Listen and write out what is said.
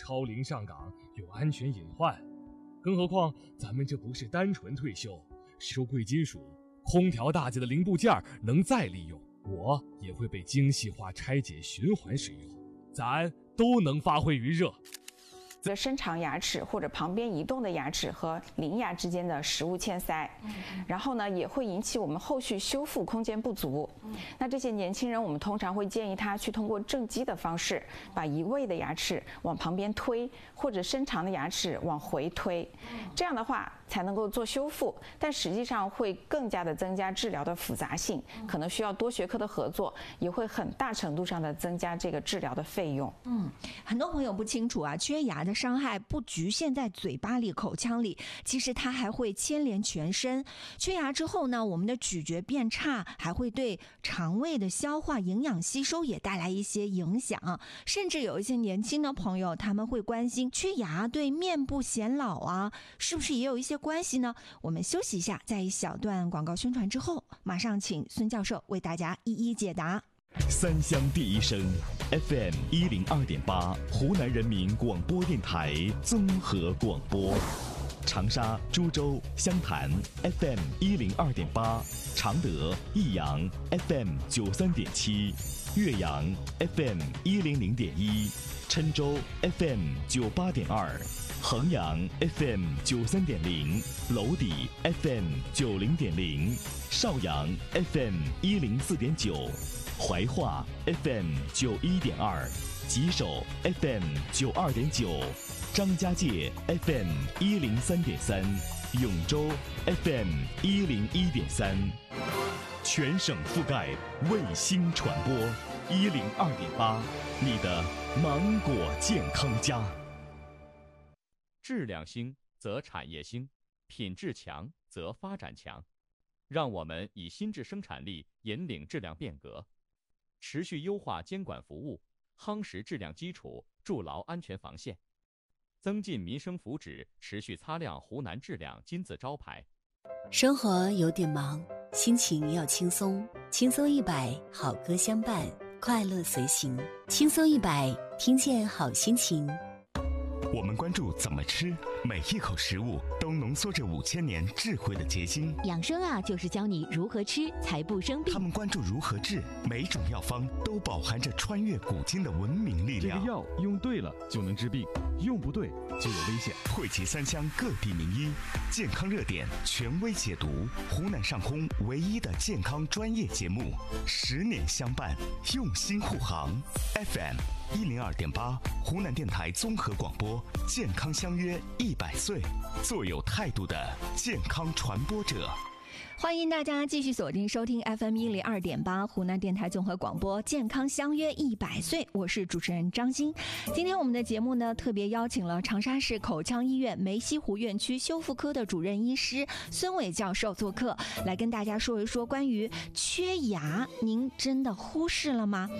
超龄上岗有安全隐患。更何况咱们这不是单纯退休，是收贵金属，空调大件的零部件能再利用，我也会被精细化拆解循环使用，咱都能发挥余热。 伸长牙齿或者旁边移动的牙齿和邻牙之间的食物嵌塞，然后呢也会引起我们后续修复空间不足。那这些年轻人，我们通常会建议他去通过正畸的方式，把移位的牙齿往旁边推，或者伸长的牙齿往回推，这样的话才能够做修复。但实际上会更加的增加治疗的复杂性，可能需要多学科的合作，也会很大程度上的增加这个治疗的费用。 很多朋友不清楚啊，缺牙的伤害不局限在嘴巴里、口腔里，其实它还会牵连全身。缺牙之后呢，我们的咀嚼变差，还会对肠胃的消化、营养吸收也带来一些影响。甚至有一些年轻的朋友，他们会关心缺牙对面部显老啊，是不是也有一些关系呢？我们休息一下，在一小段广告宣传之后，马上请孙教授为大家一一解答。 三乡第一声 FM 102.8，湖南人民广播电台综合广播。长沙、株洲、湘潭 FM 102.8，常德、益阳 FM 93.7，岳阳 FM 100.1，郴州 FM 98.2，衡阳 FM 93.0，娄底 FM 90.0，邵阳 FM 104.9。怀化 FM 91.2，吉首 FM 92.9，张家界 FM 103.3，永州 FM 101.3，全省覆盖卫星传播102.8，你的芒果健康家。 质量兴则产业兴，品质强则发展强。让我们以新质生产力引领质量变革，持续优化监管服务，夯实质量基础，筑牢安全防线，增进民生福祉，持续擦亮湖南质量金字招牌。 生活有点忙，心情要轻松，轻松100，好歌相伴，快乐随行。轻松100，听见好心情。 我们关注怎么吃，每一口食物都浓缩着5000年智慧的结晶。 养生啊，就是教你如何吃才不生病。 他们关注如何治，每种药方都饱含着穿越古今的文明力量。 这个药用对了就能治病，用不对就有危险。 汇集三乡各地名医，健康热点权威解读，湖南上空唯一的健康专业节目，10年相伴，用心护航。FM 102.8，湖南电台综合广播，健康相约100岁，做有态度的健康传播者。 欢迎大家继续锁定收听 FM 102.8，湖南电台综合广播，健康相约100岁，我是主持人张欣。今天我们的节目呢，特别邀请了长沙市口腔医院梅溪湖院区修复科的主任医师孙伟教授做客，来跟大家说一说关于缺牙，您真的忽视了吗？